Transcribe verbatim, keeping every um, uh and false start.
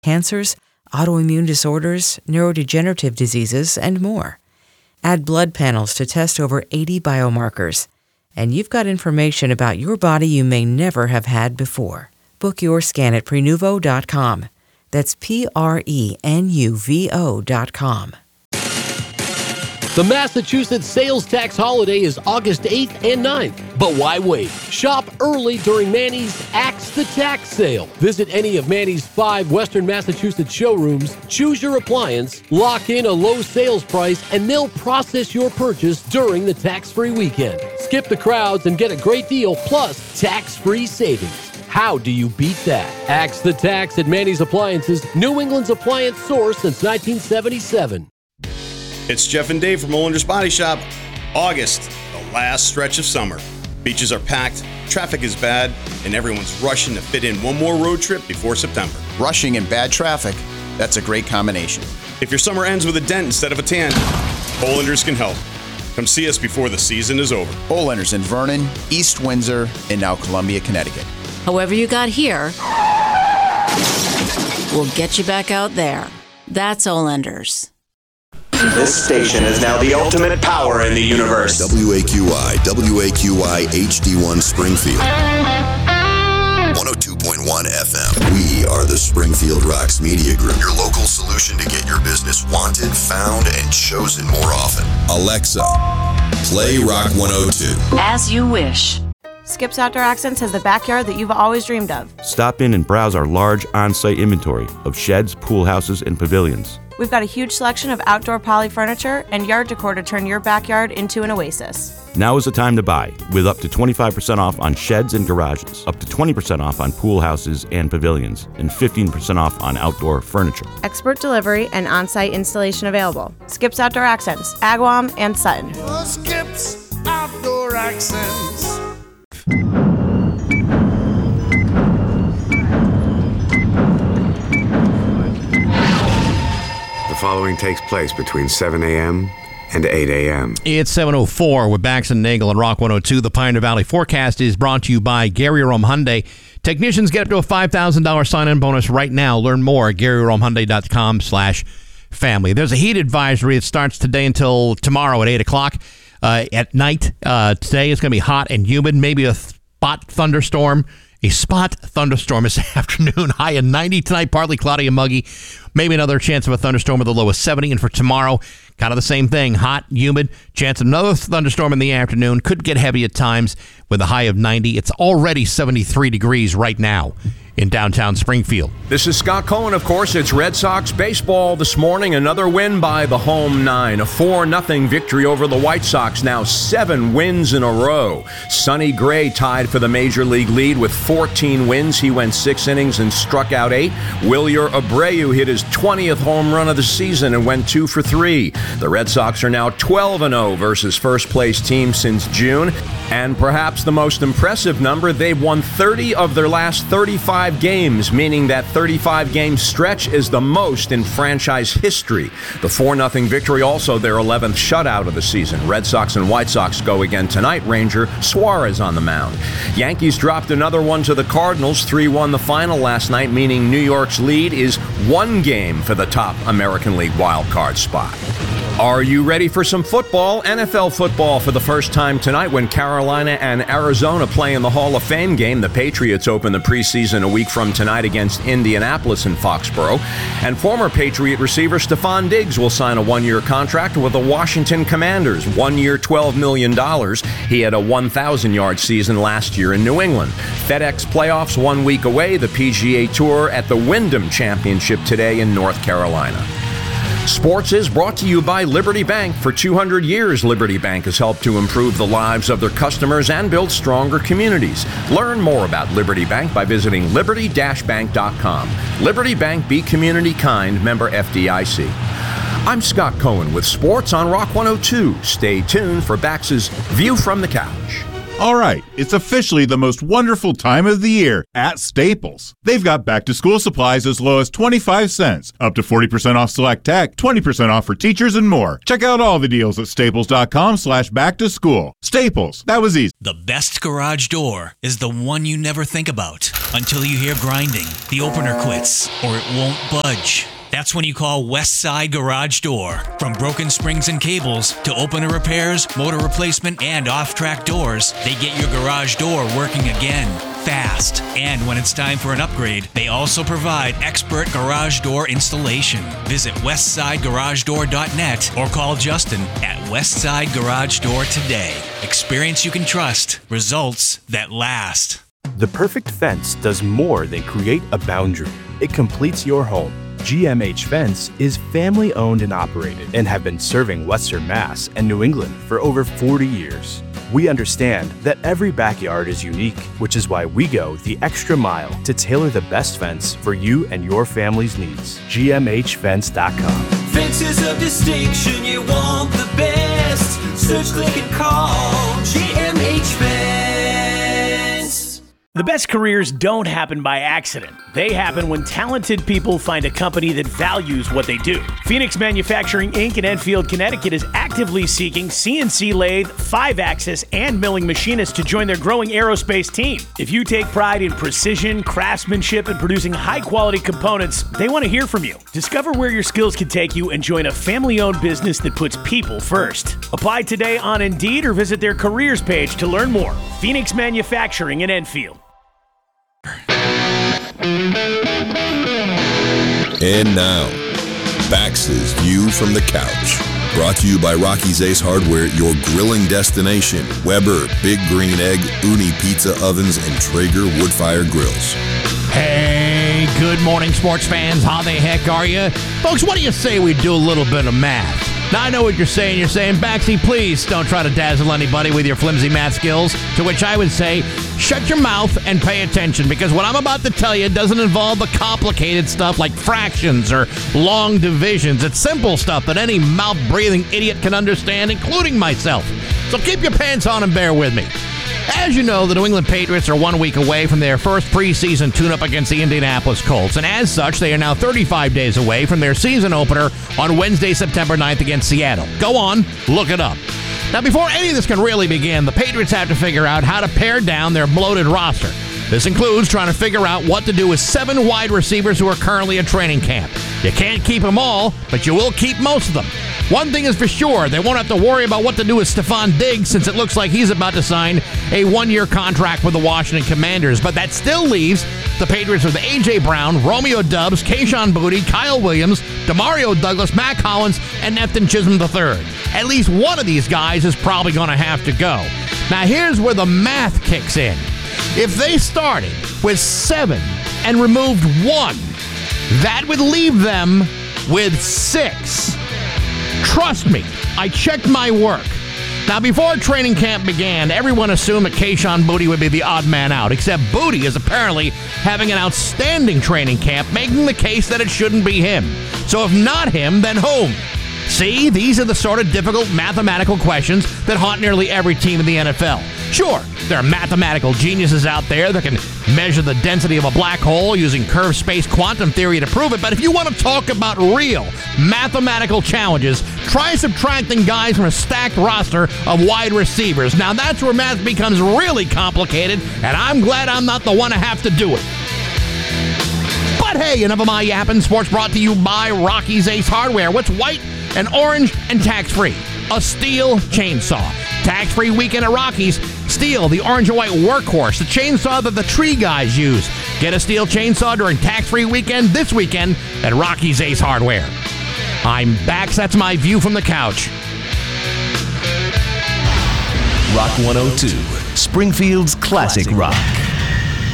cancers, autoimmune disorders, neurodegenerative diseases, and more. Add blood panels to test over eighty biomarkers, and you've got information about your body you may never have had before. Book your scan at prenuvo dot com. That's P R E N U V O dot com. The Massachusetts sales tax holiday is August eighth and ninth. But why wait? Shop early during Manny's Axe the Tax sale. Visit any of Manny's five Western Massachusetts showrooms, choose your appliance, lock in a low sales price, and they'll process your purchase during the tax-free weekend. Skip the crowds and get a great deal plus tax-free savings. How do you beat that? Axe the Tax at Manny's Appliances, New England's appliance source since nineteen seventy-seven. It's Jeff and Dave from Olander's Body Shop. August, the last stretch of summer. Beaches are packed, traffic is bad, and everyone's rushing to fit in one more road trip before September. Rushing and bad traffic, that's a great combination. If your summer ends with a dent instead of a tan, Olander's can help. Come see us before the season is over. Olander's in Vernon, East Windsor, and now Columbia, Connecticut. However you got here, we'll get you back out there. That's Olander's. This station is now the ultimate power in the universe. W A Q I, W A Q I H D one Springfield. one oh two point one F M. We are the Springfield Rocks Media Group, your local solution to get your business wanted, found, and chosen more often. Alexa, play Rock one oh two. As you wish. Skip's Outdoor Accents has the backyard that you've always dreamed of. Stop in and browse our large on-site inventory of sheds, pool houses, and pavilions. We've got a huge selection of outdoor poly furniture and yard decor to turn your backyard into an oasis. Now is the time to buy, with up to twenty-five percent off on sheds and garages, up to twenty percent off on pool houses and pavilions, and fifteen percent off on outdoor furniture. Expert delivery and on-site installation available. Skip's Outdoor Accents, Agawam and Sutton. Skip's Outdoor Accents. The following takes place between seven a.m. and eight a.m. It's seven oh four with Baxton Nagel and Rock one oh two. The Pioneer Valley forecast is brought to you by Gary Rome Hyundai. Technicians get up to a five thousand dollars sign-in bonus right now. Learn more at gary rome hyundai dot com slash family. There's a heat advisory. It starts today until tomorrow at eight o'clock uh, at night. Uh, today it's going to be hot and humid, maybe a spot thunderstorm. A spot thunderstorm this afternoon. High of ninety tonight, partly cloudy and muggy. Maybe another chance of a thunderstorm with a low of seventy. And for tomorrow, kind of the same thing. Hot, humid, chance of another thunderstorm in the afternoon. Could get heavy at times with a high of ninety. It's already seventy-three degrees right now in downtown Springfield. This is Scott Cohen, of course. It's Red Sox baseball this morning. Another win by the home nine. A four nothing victory over the White Sox. Now seven wins in a row. Sonny Gray tied for the Major League lead with fourteen wins. He went six innings and struck out eight. Wilyer Abreu hit his twentieth home run of the season and went two for three. The Red Sox are now twelve and oh versus first-place team since June. And perhaps the most impressive number, they've won thirty of their last thirty-five games, meaning that thirty-five game stretch is the most in franchise history. The four nothing victory, also their eleventh shutout of the season. Red Sox and White Sox go again tonight. Ranger Suarez on the mound. Yankees dropped another one to the Cardinals. three one the final last night, meaning New York's lead is one game for the top American League wildcard spot. Are you ready for some football? N F L football for the first time tonight when Carolina and Arizona play in the Hall of Fame game. The Patriots open the preseason a week from tonight against Indianapolis in Foxborough. And former Patriot receiver Stephon Diggs will sign a one-year contract with the Washington Commanders. One year, twelve million dollars. He had a one thousand yard season last year in New England. FedEx playoffs one week away. The P G A Tour at the Wyndham Championship today in North Carolina. Sports is brought to you by Liberty Bank. For two hundred years, Liberty Bank has helped to improve the lives of their customers and build stronger communities. Learn more about Liberty Bank by visiting liberty dash bank dot com. Liberty Bank, be community kind, member F D I C. I'm Scott Cohen with Sports on Rock one oh two. Stay tuned for Bax's View from the Couch. All right, it's officially the most wonderful time of the year at Staples. They've got back-to-school supplies as low as twenty-five cents, up to forty percent off select tech, twenty percent off for teachers, and more. Check out all the deals at staples.com slash back-to-school. Staples, that was easy. The best garage door is the one you never think about until you hear grinding, the opener quits, or it won't budge. That's when you call Westside Garage Door. From broken springs and cables to opener repairs, motor replacement, and off-track doors, they get your garage door working again, fast. And when it's time for an upgrade, they also provide expert garage door installation. Visit westside garage door dot net or call Justin at Westside Garage Door today. Experience you can trust. Results that last. The perfect fence does more than create a boundary. It completes your home. G M H Fence is family owned and operated and have been serving Western Mass and New England for over forty years. We understand that every backyard is unique, which is why we go the extra mile to tailor the best fence for you and your family's needs. G M H fence dot com. Fences of distinction, you want the best. Search, click, and call G M H Fence. The best careers don't happen by accident. They happen when talented people find a company that values what they do. Phoenix Manufacturing Incorporated in Enfield, Connecticut is actively seeking C N C lathe, five-axis, and milling machinists to join their growing aerospace team. If you take pride in precision, craftsmanship, and producing high-quality components, they want to hear from you. Discover where your skills can take you and join a family-owned business that puts people first. Apply today on Indeed or visit their careers page to learn more. Phoenix Manufacturing in Enfield. And now, Bax's View from the Couch. Brought to you by Rocky's Ace Hardware, your grilling destination. Weber, Big Green Egg, Uni Pizza Ovens, and Traeger Woodfire Grills. Hey, good morning, sports fans. How the heck are you? Folks, what do you say we do a little bit of math? Now, I know what you're saying. You're saying, Baxy, please don't try to dazzle anybody with your flimsy math skills. To which I would say, shut your mouth and pay attention, because what I'm about to tell you doesn't involve the complicated stuff like fractions or long divisions. It's simple stuff that any mouth-breathing idiot can understand, including myself. So keep your pants on and bear with me. As you know, the New England Patriots are one week away from their first preseason tune-up against the Indianapolis Colts, and as such, they are now thirty-five days away from their season opener on Wednesday, September ninth against Seattle. Go on, look it up. Now, before any of this can really begin, the Patriots have to figure out how to pare down their bloated roster. This includes trying to figure out what to do with seven wide receivers who are currently at training camp. You can't keep them all, but you will keep most of them. One thing is for sure, they won't have to worry about what to do with Stephon Diggs, since it looks like he's about to sign a one-year contract with the Washington Commanders. But that still leaves the Patriots with A J. Brown, Romeo Doubs, Kayshon Boutte, Kyle Williams, Demario Douglas, Matt Collins, and Nathan Chisholm the third. At least one of these guys is probably going to have to go. Now here's where the math kicks in. If they started with seven and removed one, that would leave them with six. Trust me, I checked my work. Now, before training camp began, everyone assumed that Kayshon Boutte would be the odd man out, except Boutte is apparently having an outstanding training camp, making the case that it shouldn't be him. So if not him, then whom? See, these are the sort of difficult mathematical questions that haunt nearly every team in the N F L. Sure, there are mathematical geniuses out there that can measure the density of a black hole using curved space quantum theory to prove it, but if you want to talk about real mathematical challenges, try subtracting guys from a stacked roster of wide receivers. Now that's where math becomes really complicated, and I'm glad I'm not the one to have to do it. But hey, enough of my yapping. Sports brought to you by Rocky's Ace Hardware. What's white and orange and tax-free? A Stihl chainsaw. Tax-free weekend at Rocky's. Stihl, the orange and white workhorse, the chainsaw that the tree guys use. Get a Stihl chainsaw during tax-free weekend this weekend at Rocky's Ace Hardware. I'm Bax. That's my view from the couch. Rock one oh two, Springfield's classic rock.